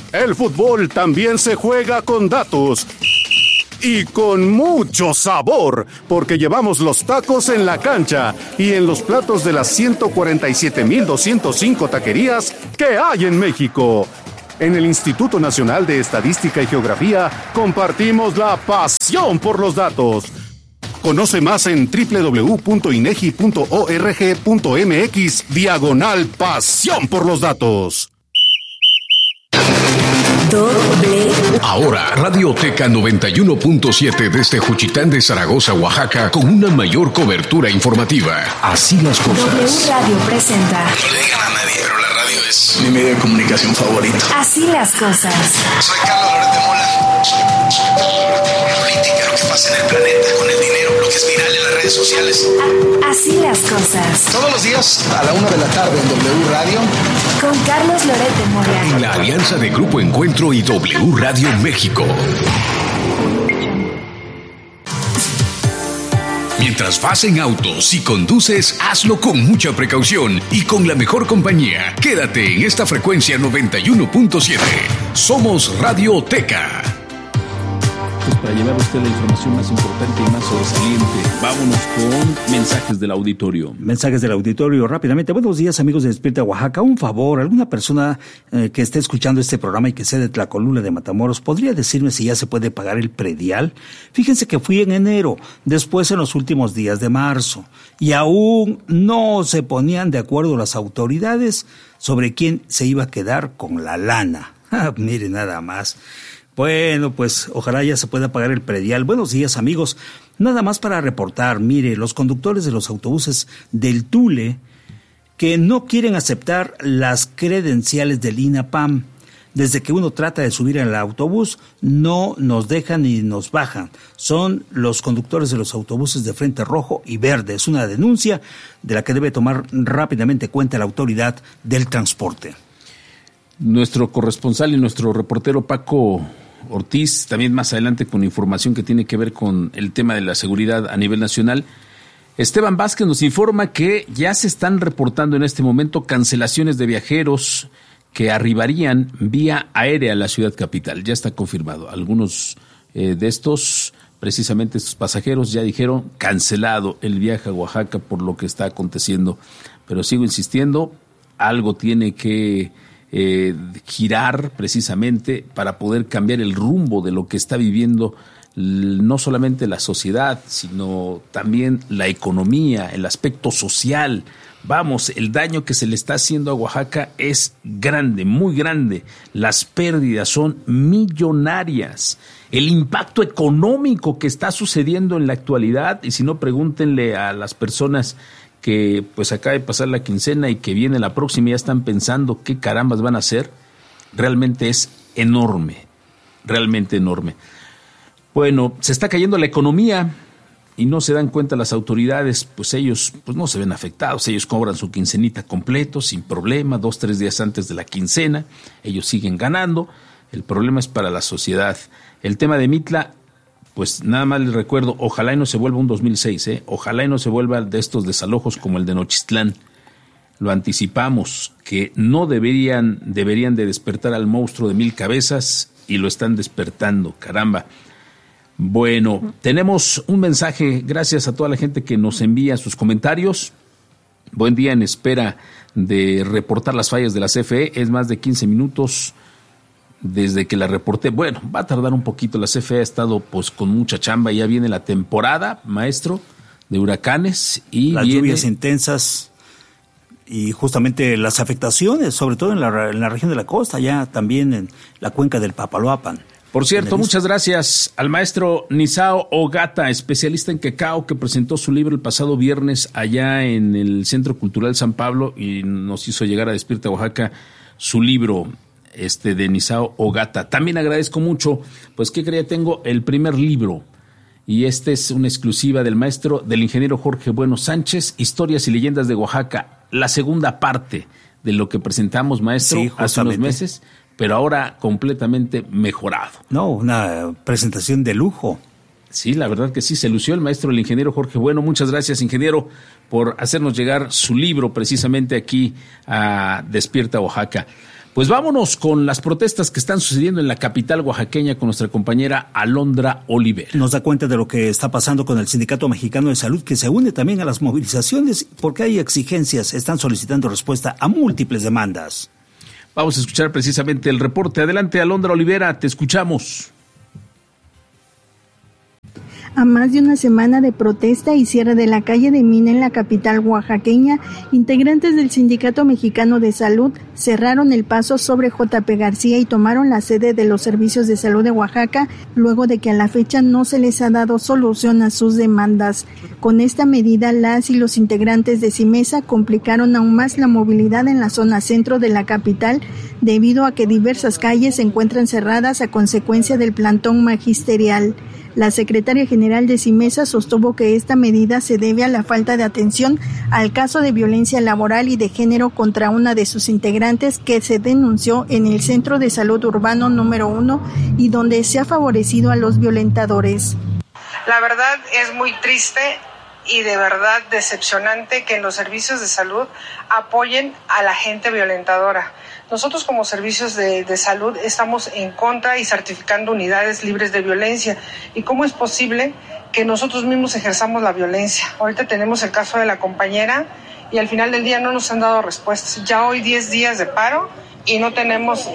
El fútbol también se juega con datos. Y con mucho sabor, porque llevamos los tacos en la cancha y en los platos de las 147,205 taquerías que hay en México. En el Instituto Nacional de Estadística y Geografía compartimos la pasión por los datos. Conoce más en www.inegi.org.mx/pasión por los datos. Ahora, Radioteca 91.7 desde Juchitán de Zaragoza, Oaxaca, con una mayor cobertura informativa. Así las cosas. W Radio presenta. No le digan a nadie, pero la radio es mi medio de comunicación favorito. Así las cosas. Soy Carlos Loret de Mola. Política, lo que pasa en el planeta, con el dinero, lo que es viral en las redes sociales. Así las cosas. Todos los días a la 1 de la tarde en W Radio. Con Carlos Loret de Mola. En la alianza de Grupo Encuentro y W Radio México. Mientras vas en auto, si conduces, hazlo con mucha precaución y con la mejor compañía. Quédate en esta frecuencia 91.7. Somos Radioteca. Pues para llevar a usted la información más importante y más sobresaliente, vámonos con mensajes del auditorio. Mensajes del auditorio rápidamente. Buenos días, amigos de Despierta Oaxaca. Un favor, alguna persona que esté escuchando este programa y que sea de Tlacolula de Matamoros, ¿podría decirme si ya se puede pagar el predial? Fíjense que fui en enero, después en los últimos días de marzo, y aún no se ponían de acuerdo las autoridades sobre quién se iba a quedar con la lana. Mire, nada más. Bueno, pues ojalá ya se pueda pagar el predial. Buenos días, amigos. Nada más para reportar, mire, los conductores de los autobuses del Tule que no quieren aceptar las credenciales del INAPAM. Desde que uno trata de subir al autobús, no nos dejan ni nos bajan. Son los conductores de los autobuses de Frente Rojo y Verde. Es una denuncia de la que debe tomar rápidamente cuenta la autoridad del transporte. Nuestro corresponsal y nuestro reportero Paco Ortiz, también más adelante con información que tiene que ver con el tema de la seguridad a nivel nacional. Esteban Vázquez nos informa que ya se están reportando en este momento cancelaciones de viajeros que arribarían vía aérea a la ciudad capital. Ya está confirmado. Algunos de estos, precisamente estos pasajeros, ya dijeron cancelado el viaje a Oaxaca por lo que está aconteciendo. Pero sigo insistiendo, algo tiene que girar precisamente para poder cambiar el rumbo de lo que está viviendo no solamente la sociedad, sino también la economía, el aspecto social. Vamos, el daño que se le está haciendo a Oaxaca es grande, muy grande. Las pérdidas son millonarias. El impacto económico que está sucediendo en la actualidad, y si no, pregúntenle a las personas que pues acaba de pasar la quincena y que viene la próxima y ya están pensando qué carambas van a hacer, realmente es enorme, realmente enorme. Bueno, se está cayendo la economía y no se dan cuenta las autoridades, pues ellos pues no se ven afectados, ellos cobran su quincenita completo, sin problema, 2-3 días antes de la quincena, ellos siguen ganando, el problema es para la sociedad. El tema de Mitla, pues nada más les recuerdo, ojalá y no se vuelva un 2006, ojalá y no se vuelva de estos desalojos como el de Nochistlán. Lo anticipamos, que no deberían de despertar al monstruo de 1000 cabezas y lo están despertando, caramba. Bueno, tenemos un mensaje, gracias a toda la gente que nos envía sus comentarios. Buen día, en espera de reportar las fallas de la CFE, es más de 15 minutos desde que la reporté. Bueno, va a tardar un poquito, la CFE ha estado pues con mucha chamba, ya viene la temporada, maestro, de huracanes y las lluvias intensas y justamente las afectaciones, sobre todo en la región de la costa, ya también en la cuenca del Papaloapan. Por cierto, muchas gracias al maestro Nisao Ogata, especialista en cacao, que presentó su libro el pasado viernes allá en el Centro Cultural San Pablo y nos hizo llegar a Despierta Oaxaca su libro de Nisao Ogata. También agradezco mucho, pues ¿qué creía? Tengo el primer libro y es una exclusiva del ingeniero Jorge Bueno Sánchez, Historias y Leyendas de Oaxaca, la segunda parte de lo que presentamos, maestro, sí, hace unos meses, pero ahora completamente mejorado. No, una presentación de lujo. Sí, la verdad que sí, se lució el maestro, el ingeniero Jorge Bueno. Muchas gracias, ingeniero, por hacernos llegar su libro precisamente aquí a Despierta Oaxaca. Pues vámonos con las protestas que están sucediendo en la capital oaxaqueña con nuestra compañera Alondra Olivera. Nos da cuenta de lo que está pasando con el Sindicato Mexicano de Salud, que se une también a las movilizaciones porque hay exigencias, están solicitando respuesta a múltiples demandas. Vamos a escuchar precisamente el reporte. Adelante, Alondra Olivera, te escuchamos. A más de una semana de protesta y cierre de la calle de Mina en la capital oaxaqueña, integrantes del Sindicato Mexicano de Salud cerraron el paso sobre JP García y tomaron la sede de los servicios de salud de Oaxaca, luego de que a la fecha no se les ha dado solución a sus demandas. Con esta medida, las y los integrantes de CIMESA complicaron aún más la movilidad en la zona centro de la capital, debido a que diversas calles se encuentran cerradas a consecuencia del plantón magisterial. La secretaria general de CIMESA sostuvo que esta medida se debe a la falta de atención al caso de violencia laboral y de género contra una de sus integrantes que se denunció en el Centro de Salud Urbano número 1 y donde se ha favorecido a los violentadores. La verdad es muy triste y de verdad decepcionante que en los servicios de salud apoyen a la gente violentadora. Nosotros como servicios de salud estamos en contra y certificando unidades libres de violencia. ¿Y cómo es posible que nosotros mismos ejerzamos la violencia? Ahorita tenemos el caso de la compañera y al final del día no nos han dado respuestas. Ya hoy 10 días de paro y no tenemos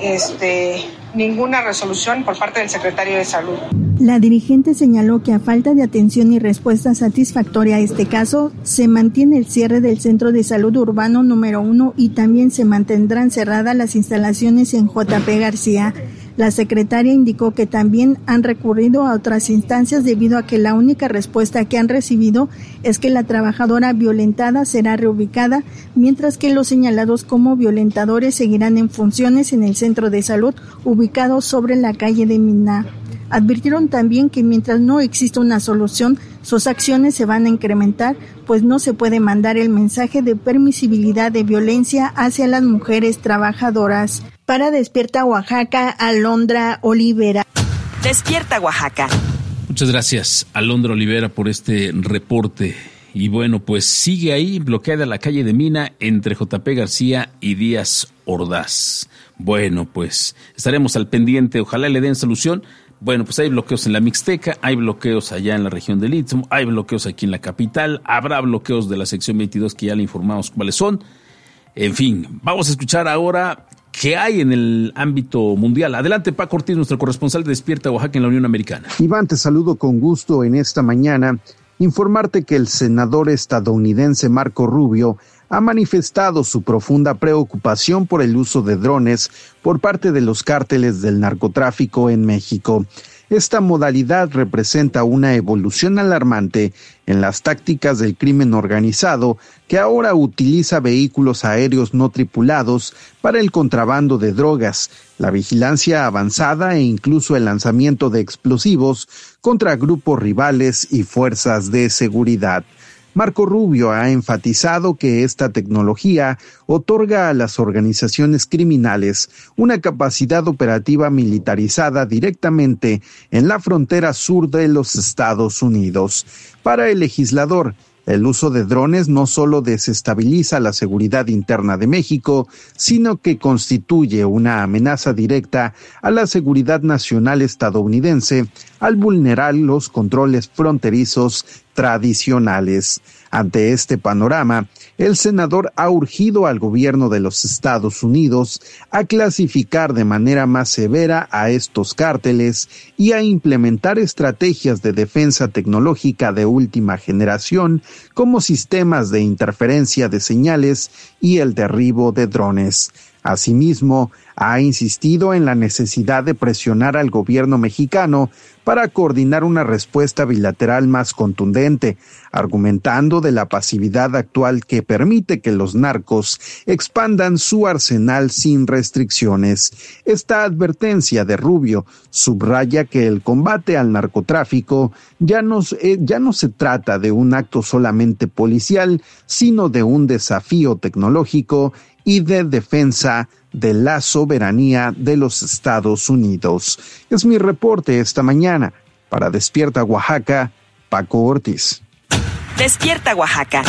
ninguna resolución por parte del secretario de Salud. La dirigente señaló que a falta de atención y respuesta satisfactoria a este caso, se mantiene el cierre del Centro de Salud Urbano número 1 y también se mantendrán cerradas las instalaciones en JP García. La secretaria indicó que también han recurrido a otras instancias debido a que la única respuesta que han recibido es que la trabajadora violentada será reubicada, mientras que los señalados como violentadores seguirán en funciones en el centro de salud ubicado sobre la calle de Mina. Advirtieron también que mientras no exista una solución, sus acciones se van a incrementar, pues no se puede mandar el mensaje de permisibilidad de violencia hacia las mujeres trabajadoras. Para Despierta Oaxaca, Alondra Olivera. Despierta Oaxaca. Muchas gracias, Alondra Olivera, por este reporte. Y bueno, pues sigue ahí bloqueada la calle de Mina entre JP García y Díaz Ordaz. Bueno, pues estaremos al pendiente, ojalá le den solución. Bueno, pues hay bloqueos en la Mixteca, hay bloqueos allá en la región del Istmo, hay bloqueos aquí en la capital, habrá bloqueos de la sección 22 que ya le informamos cuáles son. En fin, vamos a escuchar ahora qué hay en el ámbito mundial. Adelante, Paco Ortiz, nuestro corresponsal de Despierta Oaxaca en la Unión Americana. Iván, te saludo con gusto en esta mañana. Informarte que el senador estadounidense Marco Rubio ha manifestado su profunda preocupación por el uso de drones por parte de los cárteles del narcotráfico en México. Esta modalidad representa una evolución alarmante en las tácticas del crimen organizado, que ahora utiliza vehículos aéreos no tripulados para el contrabando de drogas, la vigilancia avanzada e incluso el lanzamiento de explosivos contra grupos rivales y fuerzas de seguridad. Marco Rubio ha enfatizado que esta tecnología otorga a las organizaciones criminales una capacidad operativa militarizada directamente en la frontera sur de los Estados Unidos. Para el legislador, el uso de drones no solo desestabiliza la seguridad interna de México, sino que constituye una amenaza directa a la seguridad nacional estadounidense al vulnerar los controles fronterizos tradicionales. Ante este panorama, el senador ha urgido al gobierno de los Estados Unidos a clasificar de manera más severa a estos cárteles y a implementar estrategias de defensa tecnológica de última generación como sistemas de interferencia de señales y el derribo de drones. Asimismo, ha insistido en la necesidad de presionar al gobierno mexicano para coordinar una respuesta bilateral más contundente, argumentando de la pasividad actual que permite que los narcos expandan su arsenal sin restricciones. Esta advertencia de Rubio subraya que el combate al narcotráfico ya no se trata de un acto solamente policial, sino de un desafío tecnológico y de defensa de la soberanía de los Estados Unidos. Es mi reporte esta mañana. Para Despierta Oaxaca, Paco Ortiz. Despierta Oaxaca.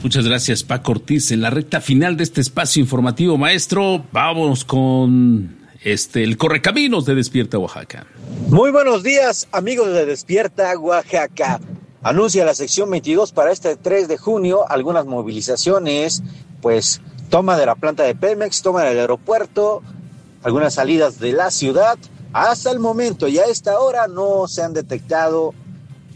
Muchas gracias, Paco Ortiz. En la recta final de este espacio informativo, maestro, vamos con el Correcaminos de Despierta Oaxaca. Muy buenos días, amigos de Despierta Oaxaca. Anuncia la sección 22 para este 3 de junio algunas movilizaciones, pues toma de la planta de Pemex, toma del aeropuerto, algunas salidas de la ciudad. Hasta el momento y a esta hora no se han detectado